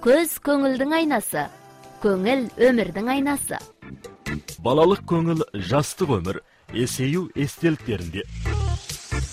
Көз көңілдің айнасы, көңіл өмірдің айнасы. Балалық көңіл жастық өмір, есею естеліктерінде.